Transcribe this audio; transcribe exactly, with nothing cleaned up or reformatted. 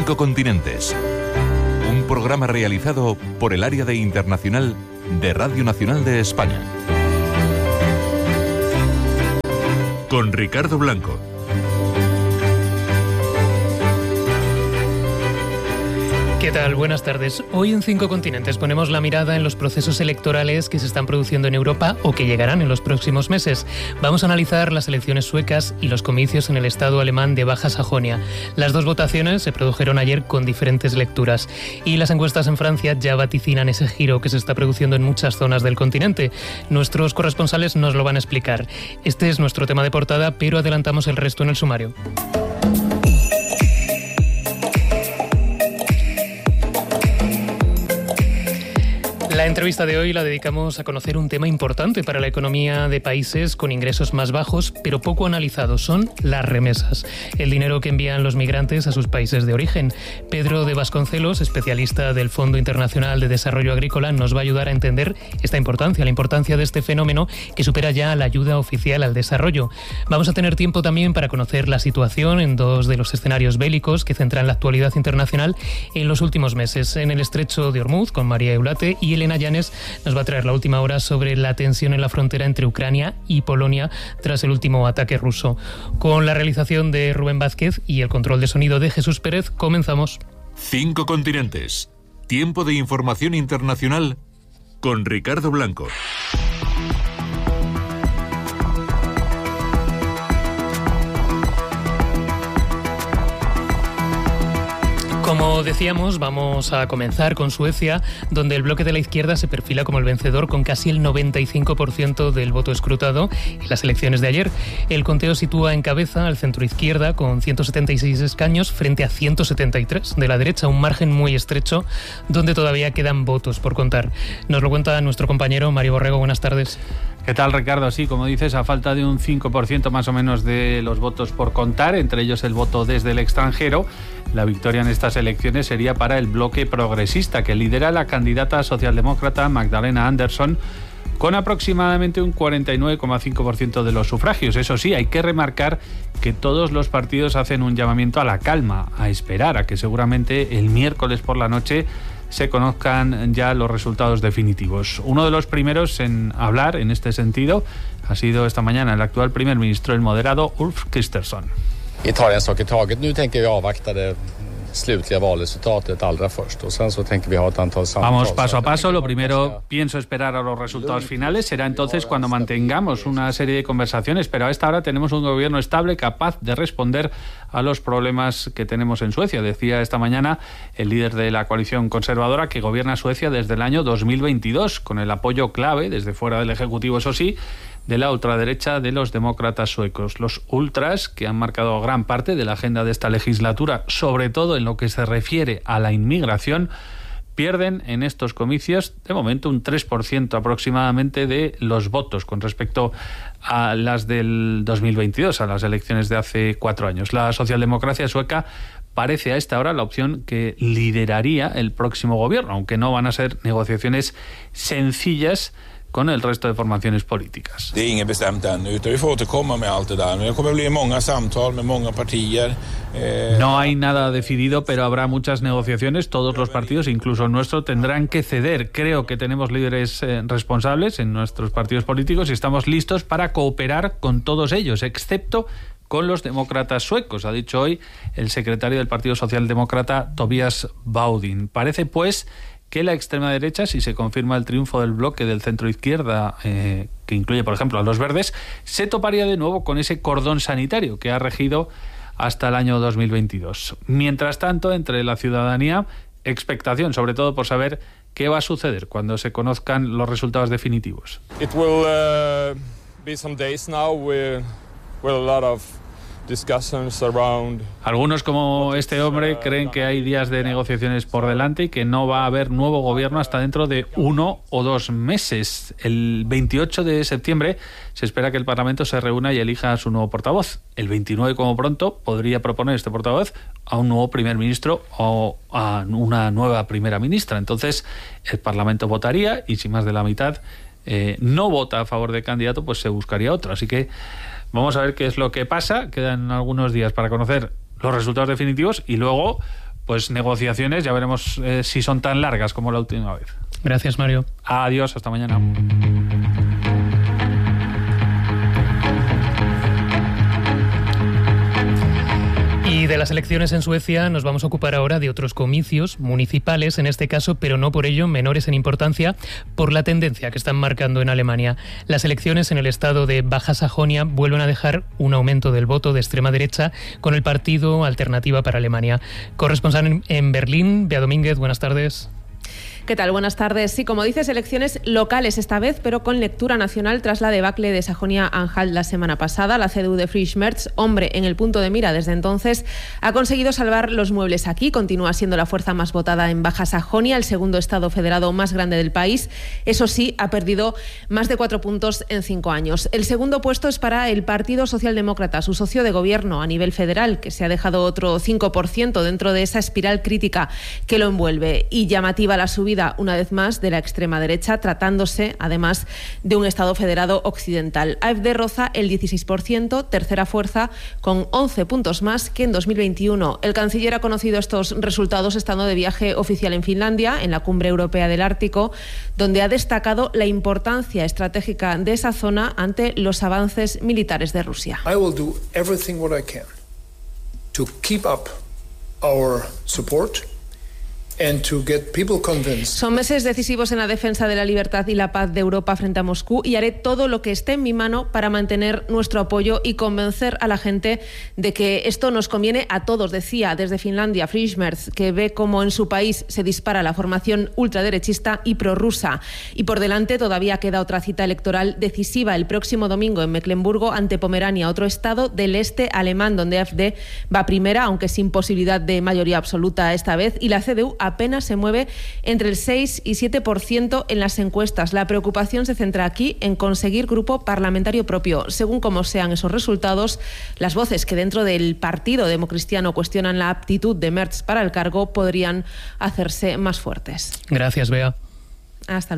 Cinco Continentes. Un programa realizado por el Área de Internacional de Radio Nacional de España. Con Ricardo Blanco. ¿Qué tal? Buenas tardes. Hoy en Cinco Continentes ponemos la mirada en los procesos electorales que se están produciendo en Europa o que llegarán en los próximos meses. Vamos a analizar las elecciones suecas y los comicios en el estado alemán de Baja Sajonia. Las dos votaciones se produjeron ayer con diferentes lecturas. Y las encuestas en Francia ya vaticinan ese giro que se está produciendo en muchas zonas del continente. Nuestros corresponsales nos lo van a explicar. Este es nuestro tema de portada, pero adelantamos el resto en el sumario. La entrevista de hoy la dedicamos a conocer un tema importante para la economía de países con ingresos más bajos, pero poco analizados. Son las remesas, el dinero que envían los migrantes a sus países de origen. Pedro de Vasconcelos, especialista del Fondo Internacional de Desarrollo Agrícola, nos va a ayudar a entender esta importancia, la importancia de este fenómeno que supera ya la ayuda oficial al desarrollo. Vamos a tener tiempo también para conocer la situación en dos de los escenarios bélicos que centran la actualidad internacional en los últimos meses, en el estrecho de Hormuz, con María Eulate, y Elena Llanes nos va a traer la última hora sobre la tensión en la frontera entre Ucrania y Polonia tras el último ataque ruso. Con la realización de Rubén Vázquez y el control de sonido de Jesús Pérez, comenzamos. Cinco Continentes. Tiempo de información internacional con Ricardo Blanco. Como decíamos, vamos a comenzar con Suecia, donde el bloque de la izquierda se perfila como el vencedor con casi el noventa y cinco por ciento del voto escrutado en las elecciones de ayer. El conteo sitúa en cabeza al centroizquierda con ciento setenta y seis escaños frente a ciento setenta y tres de la derecha, un margen muy estrecho donde todavía quedan votos por contar. Nos lo cuenta nuestro compañero Mario Borrego. Buenas tardes. ¿Qué tal, Ricardo? Sí, como dices, a falta de un cinco por ciento más o menos de los votos por contar, entre ellos el voto desde el extranjero, la victoria en estas elecciones sería para el bloque progresista, que lidera la candidata socialdemócrata Magdalena Andersson, con aproximadamente un cuarenta y nueve coma cinco por ciento de los sufragios. Eso sí, hay que remarcar que todos los partidos hacen un llamamiento a la calma, a esperar a que seguramente el miércoles por la noche se conozcan ya los resultados definitivos. Uno de los primeros en hablar en este sentido ha sido esta mañana el actual primer ministro, el moderado Ulf Kristersson. Vi tar en sak i taget. Nu tänker vi avvakta det slutliga valresultatet allra först och sen så tänker vi ha ett antal samtal. Vamos paso a paso. Lo primero, pienso esperar a los resultados finales. Será entonces cuando mantengamos una serie de conversaciones, pero a esta hora tenemos un gobierno estable capaz de responder a los problemas que tenemos en Suecia. Decía esta mañana el líder de la coalición conservadora que gobierna Suecia desde el año dos mil veintidós, con el apoyo clave, desde fuera del Ejecutivo, eso sí, de la ultraderecha de los demócratas suecos. Los ultras, que han marcado gran parte de la agenda de esta legislatura, sobre todo en lo que se refiere a la inmigración, pierden en estos comicios, de momento, un tres por ciento aproximadamente de los votos con respecto a las del dos mil veintidós, a las elecciones de hace cuatro años. La socialdemocracia sueca parece a esta hora la opción que lideraría el próximo gobierno, aunque no van a ser negociaciones sencillas con el resto de formaciones políticas. Det är inget bestämt ännu, utan vi får återkomma med allt det där. Men det kommer bli många samtal med många partier. No hay nada decidido, pero habrá muchas negociaciones. Todos los partidos, incluso el nuestro, tendrán que ceder. Creo que tenemos líderes eh, responsables en nuestros partidos políticos y estamos listos para cooperar con todos ellos, excepto con los demócratas suecos, ha dicho hoy el secretario del Partido Socialdemócrata, Tobias Baudin. Parece, pues, que la extrema derecha, si se confirma el triunfo del bloque del centro-izquierda, eh, que incluye, por ejemplo, a los verdes, se toparía de nuevo con ese cordón sanitario que ha regido hasta el año dos mil veintidós. Mientras tanto, entre la ciudadanía, expectación, sobre todo por saber qué va a suceder cuando se conozcan los resultados definitivos. It will uh, be some days now with, with a lot of Algunos, como este hombre, creen que hay días de negociaciones por delante y que no va a haber nuevo gobierno hasta dentro de uno o dos meses. El veintiocho de septiembre se espera que el Parlamento se reúna y elija a su nuevo portavoz. El veintinueve, como pronto, podría proponer este portavoz a un nuevo primer ministro o a una nueva primera ministra. Entonces, el Parlamento votaría y si más de la mitad eh, no vota a favor del candidato, pues se buscaría otro. Así que vamos a ver qué es lo que pasa. Quedan algunos días para conocer los resultados definitivos y luego pues negociaciones, ya veremos eh, si son tan largas como la última vez. Gracias, Mario. Adiós, hasta mañana. Y de las elecciones en Suecia nos vamos a ocupar ahora de otros comicios municipales, en este caso, pero no por ello menores en importancia, por la tendencia que están marcando en Alemania. Las elecciones en el estado de Baja Sajonia vuelven a dejar un aumento del voto de extrema derecha con el partido Alternativa para Alemania. Corresponsal en Berlín, Bea Domínguez, buenas tardes. ¿Qué tal? Buenas tardes. Sí, como dices, elecciones locales esta vez, pero con lectura nacional tras la debacle de Sajonia-Anhalt la semana pasada. La C D U de Friedrich Merz, hombre en el punto de mira desde entonces, ha conseguido salvar los muebles aquí. Continúa siendo la fuerza más votada en Baja Sajonia, el segundo estado federado más grande del país. Eso sí, ha perdido más de cuatro puntos en cinco años. El segundo puesto es para el Partido Socialdemócrata, su socio de gobierno a nivel federal, que se ha dejado otro cinco por ciento dentro de esa espiral crítica que lo envuelve. Y llamativa la subida una vez más de la extrema derecha, tratándose además de un Estado federado occidental. AfD roza el dieciséis por ciento, tercera fuerza, con once puntos más que en dos mil veintiuno. El canciller ha conocido estos resultados estando de viaje oficial en Finlandia, en la Cumbre Europea del Ártico, donde ha destacado la importancia estratégica de esa zona ante los avances militares de Rusia. I will do everything what I can to keep up our support. Son meses decisivos en la defensa de la libertad y la paz de Europa frente a Moscú y haré todo lo que esté en mi mano para mantener nuestro apoyo y convencer a la gente de que esto nos conviene a todos, decía desde Finlandia Friedrich Merz, que ve cómo en su país se dispara la formación ultraderechista y prorrusa. Y por delante todavía queda otra cita electoral decisiva el próximo domingo en Mecklemburgo ante Pomerania, otro estado del este alemán donde AfD va primera, aunque sin posibilidad de mayoría absoluta esta vez, y la C D U apenas se mueve entre el seis y siete por ciento en las encuestas. La preocupación se centra aquí en conseguir grupo parlamentario propio. Según cómo sean esos resultados, las voces que dentro del partido democristiano cuestionan la aptitud de Merz para el cargo podrían hacerse más fuertes. Gracias, Bea. Hasta luego.